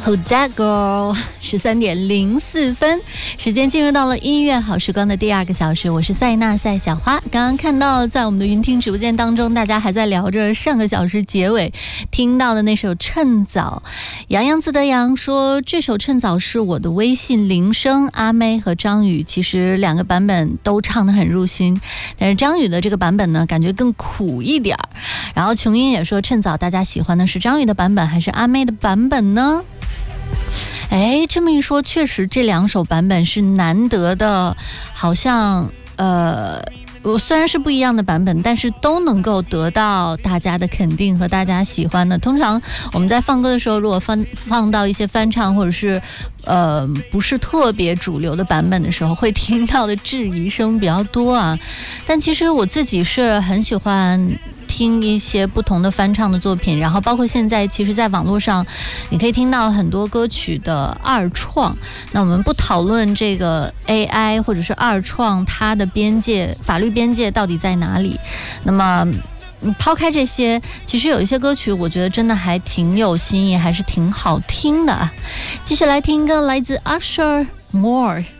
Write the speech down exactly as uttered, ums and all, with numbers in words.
Who that girl？ 十三点零四分，时间进入到了音乐好时光的第二个小时，我是赛娜赛小花。刚刚看到在我们的云听直播间当中，大家还在聊着上个小时结尾听到的那首《趁早》。洋洋自得洋说这首《趁早》是我的微信铃声，阿妹和张宇其实两个版本都唱得很入心，但是张宇的这个版本呢，感觉更苦一点。然后琼英也说，趁早大家喜欢的是张宇的版本还是阿妹的版本呢？哎，这么一说，确实这两首版本是难得的，好像呃，虽然是不一样的版本，但是都能够得到大家的肯定和大家喜欢的。通常我们在放歌的时候，如果放放到一些翻唱或者是呃不是特别主流的版本的时候，会听到的质疑声比较多啊。但其实我自己是很喜欢听一些不同的翻唱的作品，然后包括现在其实在网络上你可以听到很多歌曲的二创。那我们不讨论这个 A I 或者是二创它的边界，法律边界到底在哪里，那么你抛开这些，其实有一些歌曲我觉得真的还挺有新意，还是挺好听的。继续来听歌，来自 Usher More。